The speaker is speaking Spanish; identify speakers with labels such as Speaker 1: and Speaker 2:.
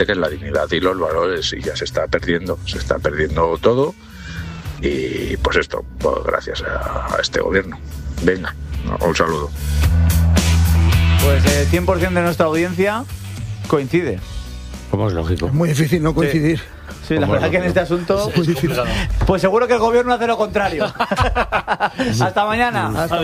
Speaker 1: que es la dignidad y los valores, y ya se está perdiendo todo. Y pues esto, pues gracias a este gobierno. Venga, un saludo.
Speaker 2: Pues 100% de nuestra audiencia coincide.
Speaker 3: Como es lógico.
Speaker 4: Es muy difícil no coincidir.
Speaker 2: Sí, la verdad que en este asunto, pues seguro que el gobierno hace lo contrario. Hasta mañana.